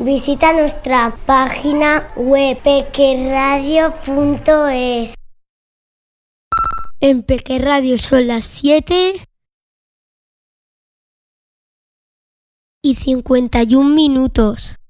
Visita nuestra página web pequeradio.es. En Peque Radio son las 7:51.